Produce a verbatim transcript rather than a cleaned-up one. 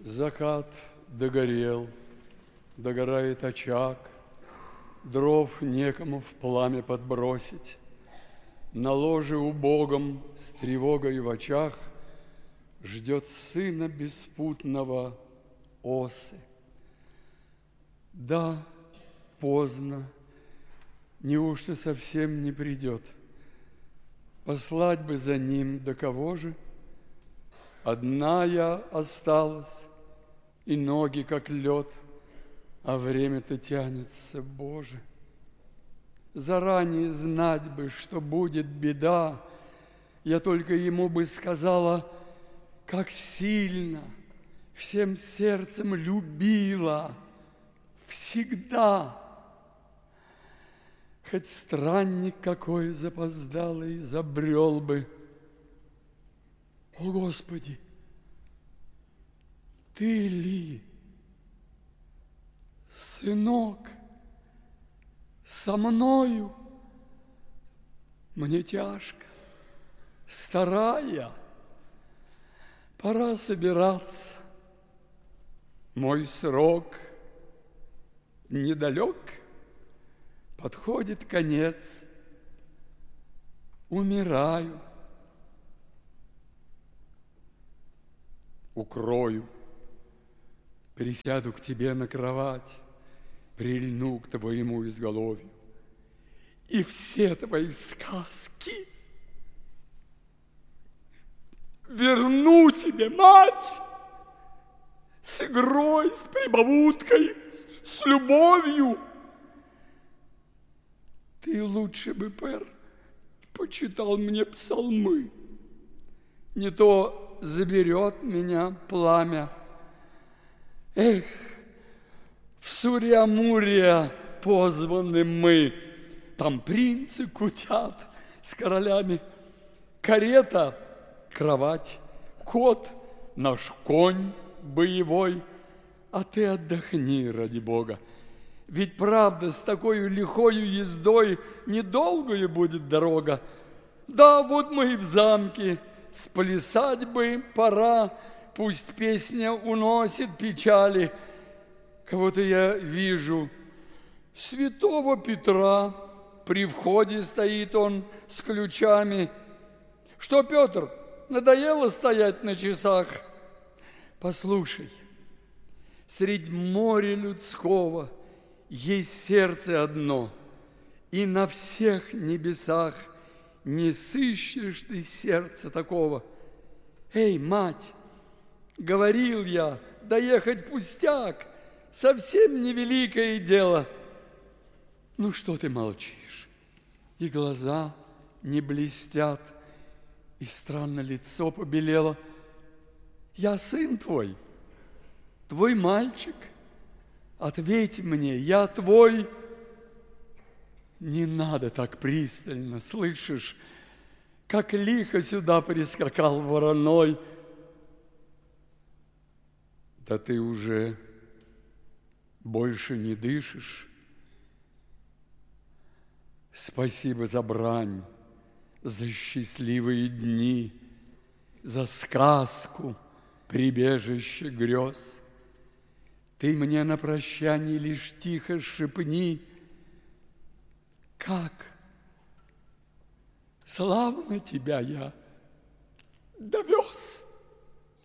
Закат догорел, догорает очаг, дров некому в пламя подбросить. На ложе убогом с тревогой в очах ждет сына беспутного осы. Да, поздно, неужто совсем не придет? Послать бы за ним, да кого же? Одна я осталась, и ноги как лед, а время-то тянется, Боже. Заранее знать бы, что будет беда, я только ему бы сказала, как сильно, всем сердцем любила, всегда. Хоть странник какой запоздалый забрел бы. О, Господи, Ты ли, сынок, со мною? Мне тяжко, старая, пора собираться. Мой срок недалек, подходит конец, умираю. Укрою, присяду к тебе на кровать, прильну к твоему изголовью, и все твои сказки верну тебе, мать, с игрой, с прибауткой, с любовью. Ты лучше бы, Пэр, почитал мне псалмы, не то заберет меня пламя. Эх, в Сурья-Мурья позваны мы, там принцы кутят с королями, карета, кровать, кот, наш конь боевой. А ты отдохни, ради Бога, ведь правда с такой лихою ездой недолгою будет дорога. Да, вот мы и в замке, сплясать бы пора, пусть песня уносит печали. Кого-то я вижу, святого Петра, при входе стоит он с ключами. Что, Петр, надоело стоять на часах? Послушай, средь моря людского есть сердце одно, и на всех небесах не сыщешь ты сердца такого. Эй, мать, говорил я, доехать пустяк, совсем невеликое дело. Ну, что ты молчишь? И глаза не блестят, и странно лицо побелело. Я сын твой, твой мальчик. Ответь мне, я твой. Не надо так пристально, слышишь, как лихо сюда прискакал вороной. Да ты уже больше не дышишь. Спасибо за брань, за счастливые дни, за сказку, прибежище грез. Ты мне на прощание лишь тихо шепни, как славно тебя я довез.